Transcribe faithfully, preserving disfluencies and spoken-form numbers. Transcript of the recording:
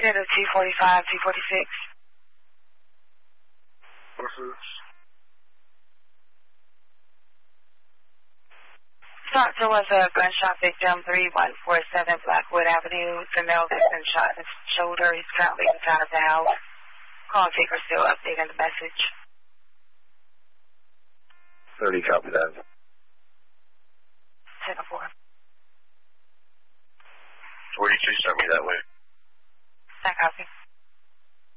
United of two forty-five, two forty-six. Stockton was a gunshot victim, three one four seven Blackwood Avenue. The male victim shot in his shoulder. He's currently in town of the house. Call taker still updating the message. thirty, copy that.